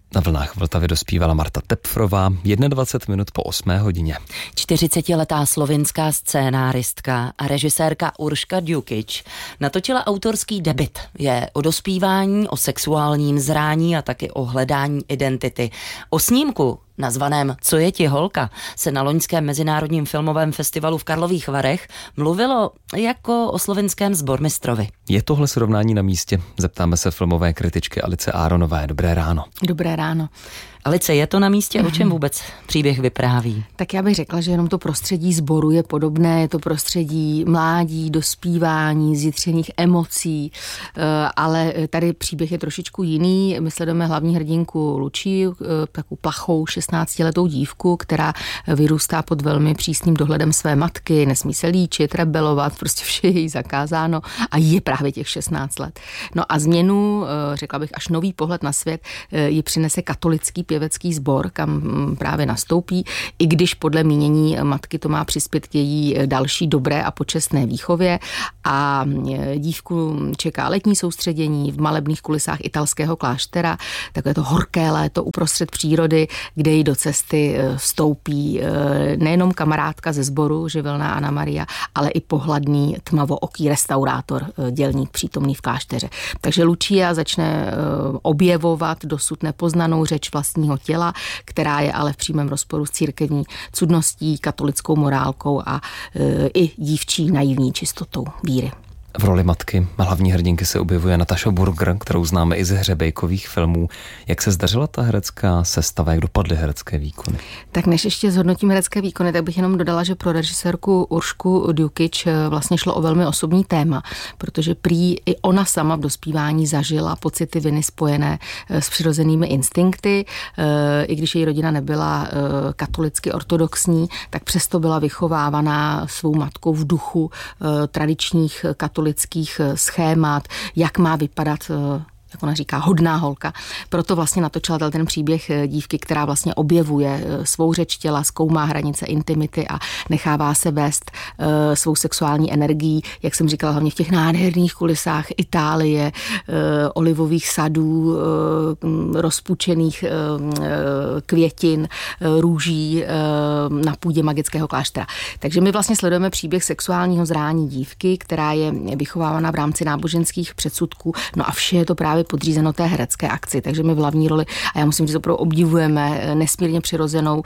Na vlnách Vltavy dospívala Marta Tepfrová, 21 minut po 8 hodině. 40letá slovinská scénáristka a režisérka Urška Djukić natočila autorský debut. Je o dospívání, o sexuálním zrání a taky o hledání identity. O snímku nazvaném Co je ti holka se na loňském mezinárodním filmovém festivalu v Karlových Varech mluvilo jako o slovinském sbormistrovi. Je tohle srovnání na místě? Zeptáme se filmové kritičky Alice Áronové. Dobré ráno. Dobré ráno. Alice, je to na místě? O čem vůbec příběh vypráví? Tak já bych řekla, že jenom to prostředí sboru je podobné, je to prostředí mládí, dospívání, zjitřených emocí, ale tady příběh je trošičku jiný. My sledujeme hlavní hrdinku Lucí, takovou plachou 16letou dívku, která vyrůstá pod velmi přísným dohledem své matky, nesmí se líčit, rebelovat, prostě vše je jí zakázáno a je právě těch 16 let. No a změnu, řekla bych až nový pohled na svět, ji přinese katolický pěvecký sbor, kam právě nastoupí, i když podle mínění matky to má přispět k její další dobré a počestné výchově a dívku čeká letní soustředění v malebných kulisách italského kláštera, takové to horké léto uprostřed přírody, kde jí do cesty vstoupí nejenom kamarádka ze sboru, živelná Anna Maria, ale i pohladný tmavooký restaurátor, dělník přítomný v klášteře. Takže Lucia začne objevovat dosud nepoznanou řeč vlastního těla, která je ale v přímém rozporu s církevní cudností, katolickou morálkou a i dívčí naivní čistotou víry. V roli matky hlavní hrdinky se objevuje Nataša Burger, kterou známe i ze hřebejkových filmů. Jak se zdařila ta herecká sestava, jak dopadly herecké výkony? Tak než ještě zhodnotím herecké výkony, tak bych jenom dodala, že pro režisérku Uršku Djukić vlastně šlo o velmi osobní téma, protože prý i ona sama v dospívání zažila pocity viny spojené s přirozenými instinkty. I když její rodina nebyla katolicky ortodoxní, tak přesto byla vychovávaná svou matkou v duchu tradičních katolických schémat, jak má vypadat, jak ona říká, hodná holka. Proto vlastně natočila ten příběh dívky, která vlastně objevuje svou řeč těla, zkoumá hranice intimity a nechává se vést svou sexuální energií, jak jsem říkala, hlavně v těch nádherných kulisách Itálie, olivových sadů, rozpučených květin, růží na půdě magického kláštera. Takže my vlastně sledujeme příběh sexuálního zrání dívky, která je vychovávána v rámci náboženských předsudků, no a vše je to právě podřízeno té herecké akci, takže my v hlavní roli, a já musím říct, opravdu obdivujeme nesmírně přirozenou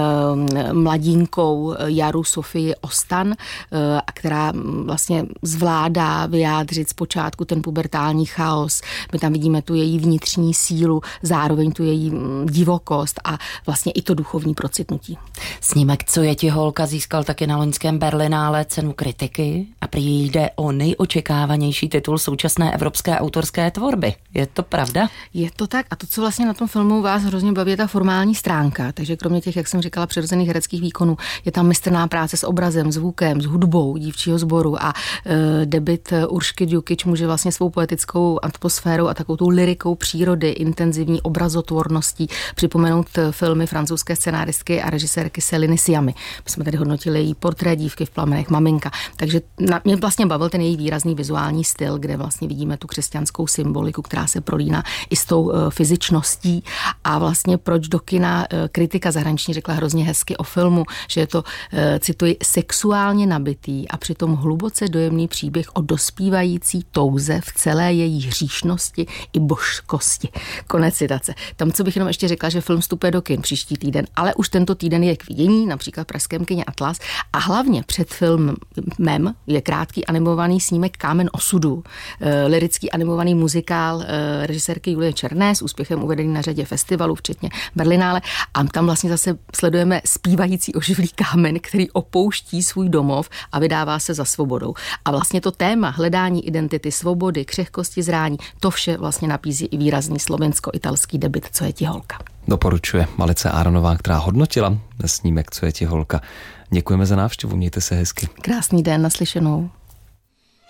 mladínkou Jaru Sofii Ostan, která vlastně zvládá vyjádřit zpočátku ten pubertální chaos. My tam vidíme tu její vnitřní sílu, zároveň tu její divokost a vlastně i to duchovní procitnutí. Snímek Co je ti holka získal taky na loňském Berlinále cenu kritiky a prý jde o nejočekávanější titul současné evropské autorské tvorby. Je to pravda? Je to tak a to, co vlastně na tom filmu vás hrozně baví, je ta formální stránka, takže kromě těch, jak jsem říkala, přirozených hereckých výkonů, je tam mistrná práce s obrazem, zvukem, s hudbou dívčího sboru a debut Uršky Djukić může vlastně svou poetickou atmosférou a takovou tou lyrikou přírody, intenzivní obrazotvorností připomenout filmy francouzské scenáristky a režisérky Céline Sciammy. My jsme tady hodnotili její Portrét dívky v plamenech, Maminka, takže mě vlastně bavil ten její výrazný vizuální styl, kde vlastně vidíme tu křesťanskou symboliku, která se prolíná i s tou fyzičností a vlastně proč do kina kritika zahraniční řekla hrozně hezky o filmu, že je to, cituji, sexuálně nabitý a přitom hluboce dojemný příběh o dospívající touze v celé její hříšnosti i božskosti. Konec citace. Tam, co bych jenom ještě řekla, že film vstupuje do kin příští týden, ale už tento týden je k vidění, například v pražském kině Atlas a hlavně před filmem je krátký animovaný snímek Kámen osudu, lyrický animovaný muzikál režisérky Julie Černé s úspěchem uvedený na řadě festivalů, včetně Berlinále. A tam vlastně zase sledujeme zpívající oživlý kámen, který opouští svůj domov a vydává se za svobodou. A vlastně to téma hledání identity, svobody, křehkosti, zrání, to vše vlastně nabízí i výrazný slovensko-italský debut Co je ti holka. Doporučuje Alice Áronová, která hodnotila snímek Co je ti holka. Děkujeme za návštěvu, mějte se hezky. Krásný den, naslyšenou.